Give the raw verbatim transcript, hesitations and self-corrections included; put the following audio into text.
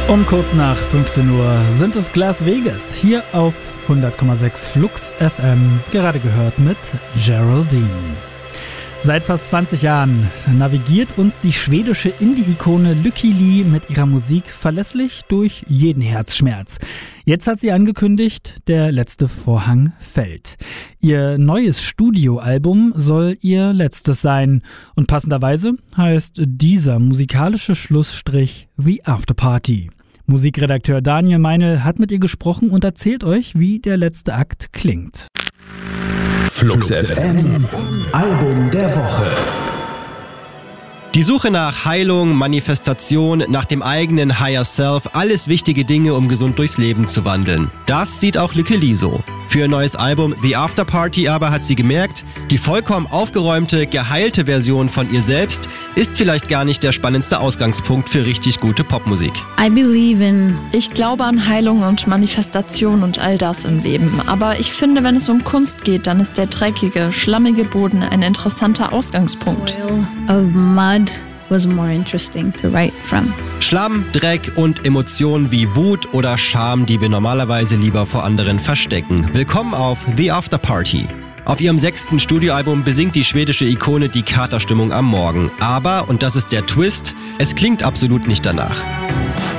Um kurz nach fünfzehn Uhr sind es Las Vegas, hier auf hundert Komma sechs Flux F M, gerade gehört mit Geraldine. Seit fast zwanzig Jahren navigiert uns die schwedische Indie-Ikone Lykke Li mit ihrer Musik verlässlich durch jeden Herzschmerz. Jetzt hat sie angekündigt, der letzte Vorhang fällt. Ihr neues Studioalbum soll ihr letztes sein. Und passenderweise heißt dieser musikalische Schlussstrich The After Party. Musikredakteur Daniel Meinl hat mit ihr gesprochen und erzählt euch, wie der letzte Akt klingt. Flux F M, Album der Woche. Die Suche nach Heilung, Manifestation, nach dem eigenen Higher Self, alles wichtige Dinge, um gesund durchs Leben zu wandeln. Das sieht auch Lykke Li so. Für ihr neues Album The After Party aber hat sie gemerkt, die vollkommen aufgeräumte, geheilte Version von ihr selbst ist vielleicht gar nicht der spannendste Ausgangspunkt für richtig gute Popmusik. I believe in Ich glaube an Heilung und Manifestation und all das im Leben. Aber ich finde, wenn es um Kunst geht, dann ist der dreckige, schlammige Boden ein interessanter Ausgangspunkt. oil of mud was more interesting to write from. Schlamm, Dreck und Emotionen wie Wut oder Scham, die wir normalerweise lieber vor anderen verstecken. Willkommen auf The After Party. Auf ihrem sechsten Studioalbum besingt die schwedische Ikone die Katerstimmung am Morgen. Aber, und das ist der Twist, es klingt absolut nicht danach.